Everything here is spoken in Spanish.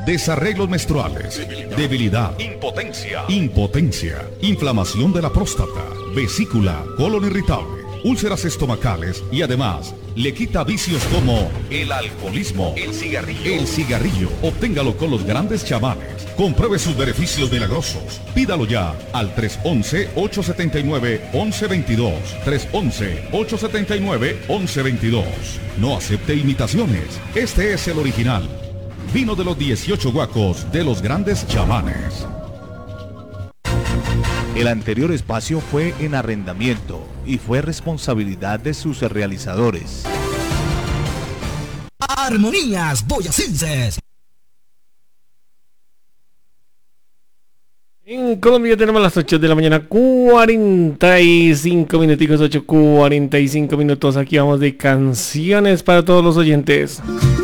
desarreglos menstruales, debilidad, impotencia, inflamación de la próstata, vesícula, colon irritable, úlceras estomacales y además le quita vicios como el alcoholismo, el cigarrillo. Obténgalo con los grandes chamanes. Compruebe sus beneficios milagrosos. Pídalo ya al 311-879-1122. 311-879-1122. No acepte imitaciones. Este es el original. Vino de los 18 guacos de los grandes chamanes. El anterior espacio fue en arrendamiento y fue responsabilidad de sus realizadores. Armonías Boyacenses. En Colombia tenemos las 8 de la mañana, 45 minuticos, 8:45 minutos. Aquí vamos de canciones para todos los oyentes.